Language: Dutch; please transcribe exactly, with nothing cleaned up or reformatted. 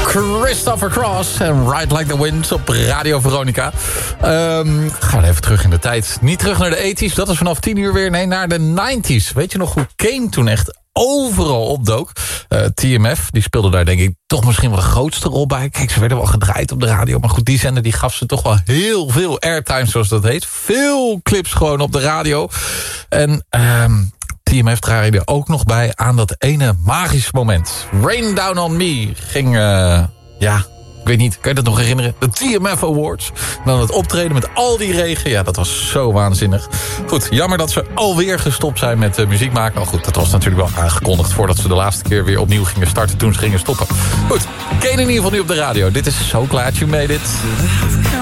Christopher Cross en Ride Like the Wind op Radio Veronica. Um, gaan we even terug in de tijd. Niet terug naar de tachtiger, dat is vanaf tien uur weer. Nee, naar de negentiger. Weet je nog hoe Kane toen echt overal opdook? Uh, T M F, die speelde daar denk ik toch misschien wel de grootste rol bij. Kijk, ze werden wel gedraaid op de radio. Maar goed, die zender die gaf ze toch wel heel veel airtime, zoals dat heet. Veel clips gewoon op de radio. En Um, T M F draaide ook nog bij aan dat ene magische moment. Rain Down On Me ging, uh, ja, ik weet niet, kan je dat nog herinneren? De T M F Awards. En dan het optreden met al die regen. Ja, dat was zo waanzinnig. Goed, jammer dat ze alweer gestopt zijn met uh, muziek maken. Al goed, dat was natuurlijk wel aangekondigd voordat ze de laatste keer weer opnieuw gingen starten toen ze gingen stoppen. Goed, Kane in ieder geval nu op de radio. Dit is So Glad You Made It.